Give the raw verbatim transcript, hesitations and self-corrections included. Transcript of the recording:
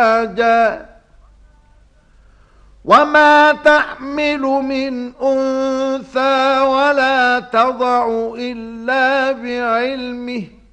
أفواجا وما تحمل من أنثى ولا تضع إلا بعلمه